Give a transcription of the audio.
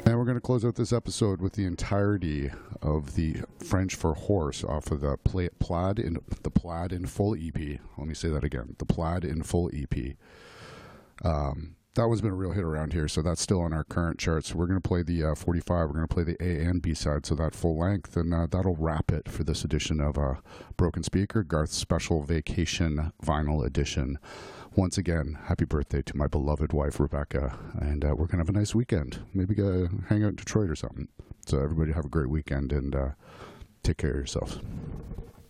And we're going to close out this episode with the entirety of the French for horse off of the Plaid in Full EP. Let me say that again. The Plaid in Full EP. That one's been a real hit around here, so that's still on our current charts. We're going to play the 45. We're going to play the A and B side, so that full length, and that'll wrap it for this edition of Broken Speaker, Garth's special vacation vinyl edition. Once again, happy birthday to my beloved wife, Rebecca, and we're going to have a nice weekend. Maybe go hang out in Detroit or something. So everybody have a great weekend, and take care of yourselves.